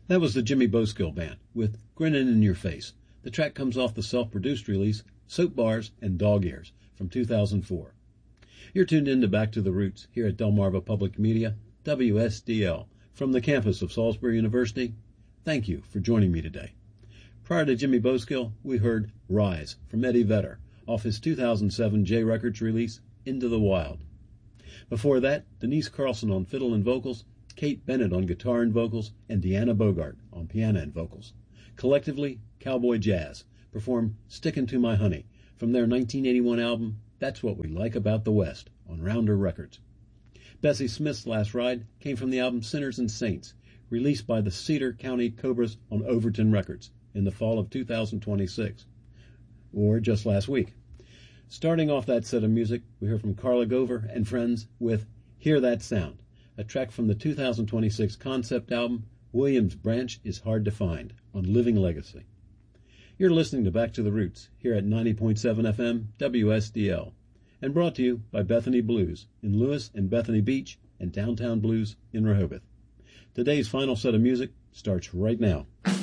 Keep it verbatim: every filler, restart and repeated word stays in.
That was the Jimmy Boskill Band with Grinnin' in Your Face. The track comes off the self-produced release Soap Bars and Dog Ears from two thousand four. You're tuned in to Back to the Roots here at Delmarva Public Media, W S D L, from the campus of Salisbury University. Thank you for joining me today. Prior to Jimmy Boskill, we heard Rise from Eddie Vedder off his two thousand seven J Records release Into the Wild. Before that, Denise Carlson on fiddle and vocals, Kate Bennett on guitar and vocals, and Deanna Bogart on piano and vocals. Collectively, Cowboy Jazz performed Stickin' to My Honey from their nineteen eighty-one album That's What We Like About the West on Rounder Records. Bessie Smith's Last Ride came from the album Sinners and Saints, released by the Cedar County Cobras on Overton Records in the fall of two thousand twenty-six, or just last week. Starting off that set of music, we hear from Carla Gover and friends with Hear That Sound, a track from the two thousand twenty-six concept album Williams Branch is Hard to Find on Living Legacy. You're listening to Back to the Roots here at ninety point seven F M W S D L, and brought to you by Bethany Blues in Lewis and Bethany Beach and Downtown Blues in Rehoboth. Today's final set of music starts right now.